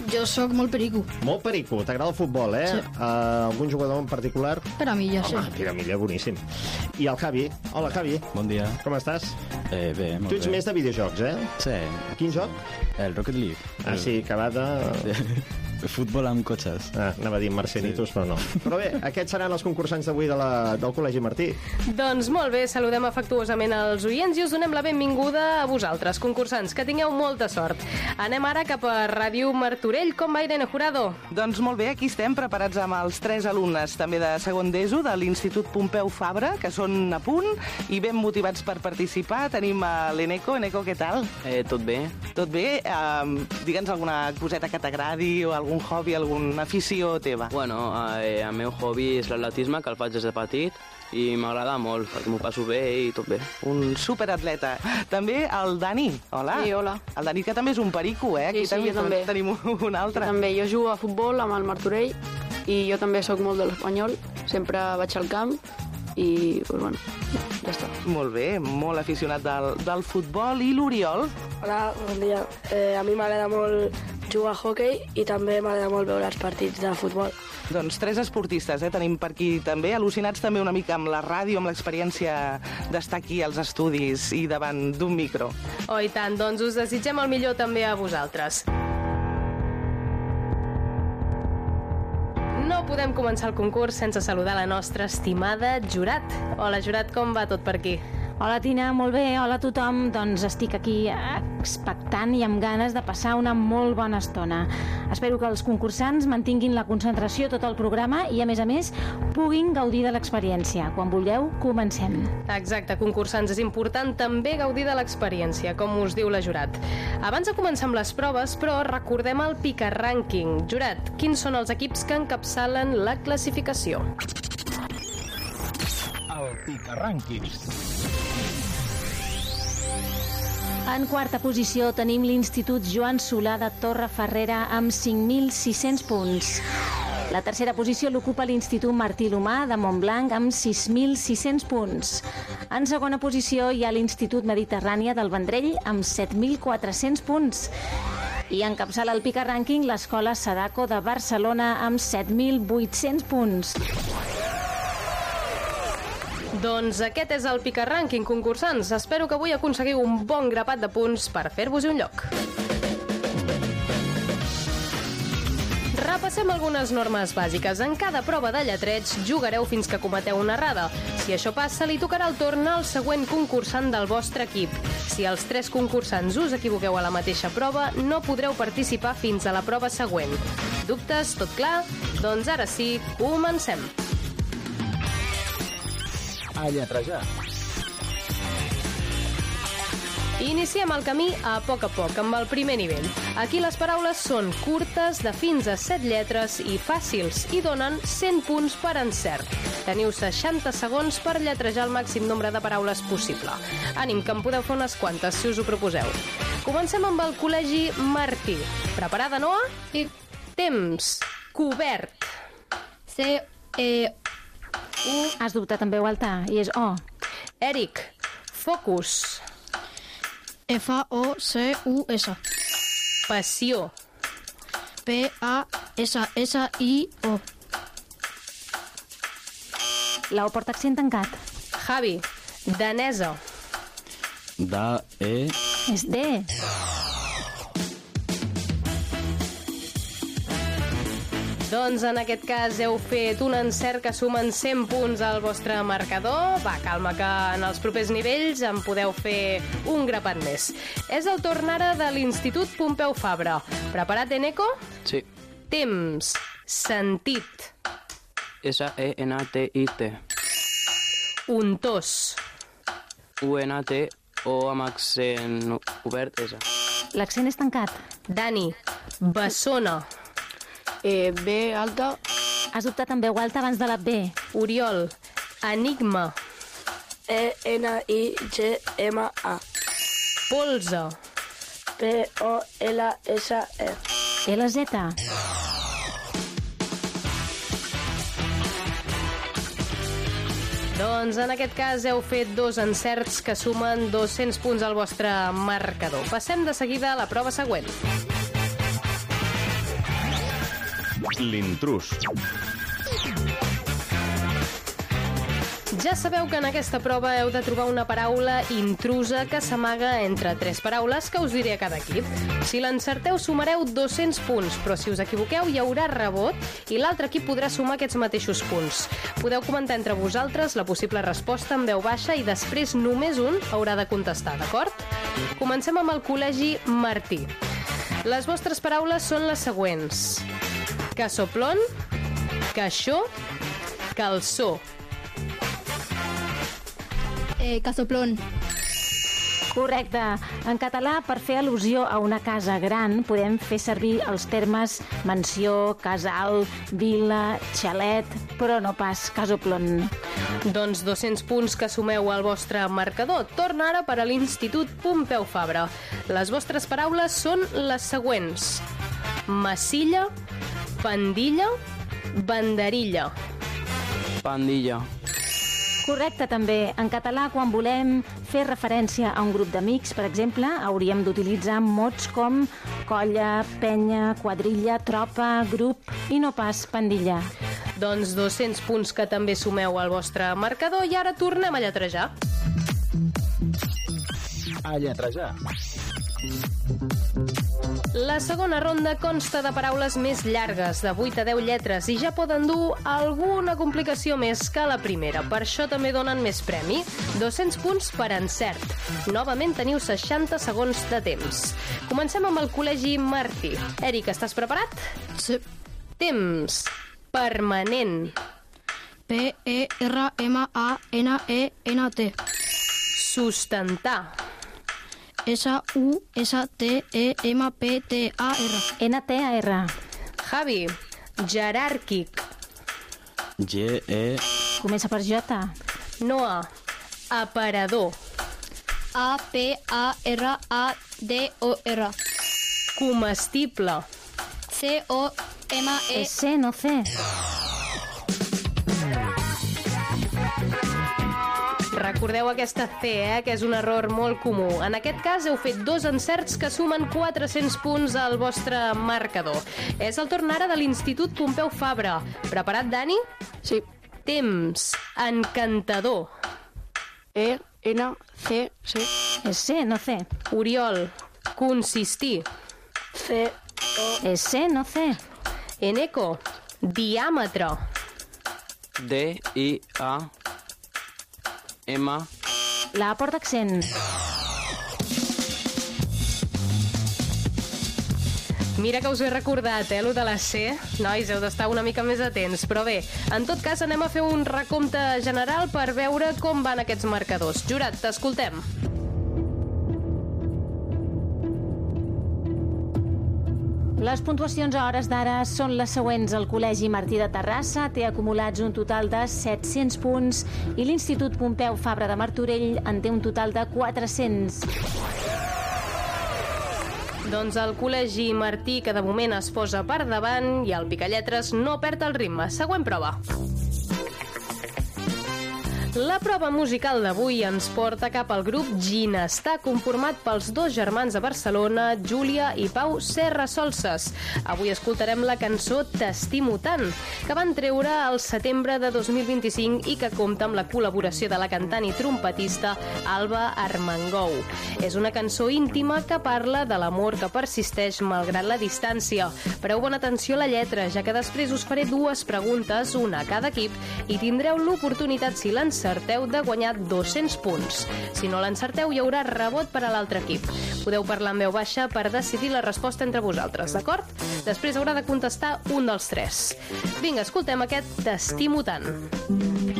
Jo sóc molt perico. Molt perico, t'agrada el futbol, eh? Sí. Algun jugador en particular? Piramilla, sí. Home, Piramilla, boníssim. I el Javi. Hola, Javi. Bon dia. Com estàs? Bé, molt Tu ets bé. més de videojocs, eh? Sí, Quin joc? el Rocket League. Ah, sí, que va de... Futbol amb cotxes. Ah, anava a dir Marcenitos, sí. Però no. Però bé, aquests seran els concursants d'avui del Col·legi Martí. Doncs molt bé, saludem afectuosament els oients i us donem la benvinguda a vosaltres, concursants, que tingueu molta sort. Anem ara cap a Ràdio Martorell. Com va, Irene Jurado? Doncs molt bé, aquí estem preparats amb els 3 alumnes també de segon d'ESO de l'Institut Pompeu Fabra, que són a punt i ben motivats per participar. Tenim a l'Eneco. Eneco, què tal? Tot bé. Tot bé? Digue'ns alguna coseta que t'agradi o algun hobby, alguna afició teva. Bueno, el meu hobby és l'atletisme, que el faig des de petit, i m'agrada molt, perquè m'ho passo bé i tot bé. Un superatleta. També el Dani. Hola. Sí, hola. El Dani, que també és un perico, eh? Aquí Sí, jo també. tenim un altre. També, jo jugo a futbol amb el Martorell i jo també sóc molt de l'Espanyol, sempre vaig al camp i, pues, bueno, ja està. Molt bé, molt aficionat del futbol. I l'Oriol? Hola, bon dia. A mi m'agrada molt jugar a hoquei i també m'agrada molt veure els partits de futbol. Doncs 3 esportistes, tenim per aquí també, al·lucinats també una mica amb la ràdio, amb l'experiència d'estar aquí als estudis i davant d'un micro. Oh, i tant, doncs us desitgem el millor també a vosaltres. No podem començar el concurs sense saludar la nostra estimada Jurat. Hola, Jurat, com va tot per aquí? Hola, Tina, molt bé. Hola a tothom. Doncs estic aquí expectant i amb ganes de passar una molt bona estona. Espero que els concursants mantinguin la concentració tot el programa i, a més, puguin gaudir de l'experiència. Quan vulgueu, comencem. Exacte, concursants, és important també gaudir de l'experiència, com us diu la Jurat. Abans de començar amb les proves, però recordem el Picarrànquing. Jurat, quins són els equips que encapçalen la classificació? El Picarrànquing. En quarta posició tenim l'Institut Joan Solà de Torrefarrera amb 5.600 punts. La tercera posició l'ocupa l'Institut Martí L'Humà de Montblanc amb 6.600 punts. En segona posició hi ha l'Institut Mediterrània del Vendrell amb 7.400 punts. I encapçala el Picarrànquing l'Escola Sadako de Barcelona amb 7.800 punts. Doncs aquest és el Picarrànquing, concursants. Espero que avui aconseguiu un bon grapat de punts per fer-vos un lloc. Repassem algunes normes bàsiques. En cada prova de lletreig jugareu fins que cometeu una errada. Si això passa, li tocarà el torn al següent concursant del vostre equip. Si els 3 concursants us equivoqueu a la mateixa prova, no podreu participar fins a la prova següent. Dubtes? Tot clar? Doncs ara sí, comencem. A lletrejar. Iniciem el camí a poc, amb el primer nivell. Aquí les paraules són curtes, de fins a 7 lletres i fàcils, i donen 100 punts per encert. Teniu 60 segons per lletrejar el màxim nombre de paraules possible. Ànim, que en podeu fer unes quantes, si us ho proposeu. Comencem amb el Col·legi Martí. Preparada, Noa? Sí. Temps. Cobert. Has dubtat en veu alta i és O. Eric. Focus. Focus. Passió. Passio. La O porta accent tancat. Javi. Danesa. És D. Doncs en aquest cas heu fet un encert que sumen 100 punts al vostre marcador. Va, calma, que en els propers nivells en podeu fer un grapat més. És el torn ara de l'Institut Pompeu Fabra. Preparat, Eneco? Sí. Temps. Sentit. S-E-N-T-I-T. Untós. U-N-T o amb accent obert, S. L'accent és tancat. Dani. Bessona. B alta. Has dubtat en veu alta abans de la B. Oriol. Enigma. E-N-I-G-M-A. Polze. P-O-L-S-E. LZ. Doncs en aquest cas heu fet 2 encerts que sumen 200 punts al vostre marcador. Passem de seguida a la prova següent. L'intrús. Ja sabeu que en aquesta prova heu de trobar una paraula intrusa que s'amaga entre 3 paraules que us diré a cada equip. Si l'encerteu, sumareu 200 punts, però si us equivoqueu, hi haurà rebot i l'altre equip podrà sumar aquests mateixos punts. Podeu comentar entre vosaltres la possible resposta en veu baixa i després només un haurà de contestar, d'acord? Comencem amb el Col·legi Martí. Les vostres paraules són les següents: casoplon, caixó, calçó. Casoplon. Correcte. En català, per fer al·lusió a una casa gran, podem fer servir els termes mansió, casal, vila, xalet, però no pas casoplon. Doncs 200 punts que sumeu al vostre marcador. Torna ara per a l'Institut Pompeu Fabra. Les vostres paraules són les següents: massilla, pandilla, banderilla. Pandilla. Correcte, també. En català, quan volem fer referència a un grup d'amics, per exemple, hauríem d'utilitzar mots com colla, penya, quadrilla, tropa, grup i no pas pandilla. Doncs 200 punts que també sumeu al vostre marcador i ara tornem a lletrejar. A lletrejar. La segona ronda consta de paraules més llargues, de 8 a 10 lletres, i ja poden dur alguna complicació més que la primera. Per això també donen més premi. 200 punts per encert. Novament teniu 60 segons de temps. Comencem amb el Col·legi Martí. Eric, estàs preparat? Sí. Temps. Permanent. P-E-R-M-A-N-E-N-T. Sustentar. S-U-S-T-E-M-P-T-A-R. N-T-A-R. Javi. Jeràrquic. G-E... Comença per J. Noa. Aparador. A-P-A-R-A-D-O-R. Comestible. C-O-M-E. C, no C. Recordeu aquesta C, que és un error molt comú. En aquest cas heu fet 2 encerts que sumen 400 punts al vostre marcador. És el torn ara de l'Institut Pompeu Fabra. Preparat, Dani? Sí. Temps. Encantador. E-N-C-C. És C, no C. Oriol. Consistir. C-O. És C, no C. Eneco. Diàmetre. D-I-A-M. La porta accent. Mira que us ho he recordat, lo de la C. Nois, heu d'estar una mica més atents. Però bé, en tot cas anem a fer un recompte general per veure com van aquests marcadors. Jurat, t'escoltem. Les puntuacions a hores d'ara són les següents. El Col·legi Martí de Terrassa té acumulats un total de 700 punts i l'Institut Pompeu Fabra de Martorell en té un total de 400. Doncs el Col·legi Martí, que de moment es posa per davant, i el Picalletres no perd el ritme. Següent prova. La prova musical d'avui ens porta cap al grup Ginestar, conformat pels 2 germans de Barcelona, Júlia i Pau Serra Solses. Avui escoltarem la cançó T'estimo tant, que van treure al setembre de 2025 i que compta amb la col·laboració de la cantant i trompetista Alba Armengou. És una cançó íntima que parla de l'amor que persisteix malgrat la distància. Preu bona atenció a la lletra, ja que després us faré 2 preguntes, una a cada equip, i tindreu l'oportunitat, si l'encerteu, de guanyar 200 punts. Si no l'encerteu, hi haurà rebot per a l'altre equip. Podeu parlar en veu baixa per decidir la resposta entre vosaltres, d'acord? Després haurà de contestar un dels 3. Vinga, escoltem aquest T'estimo tant.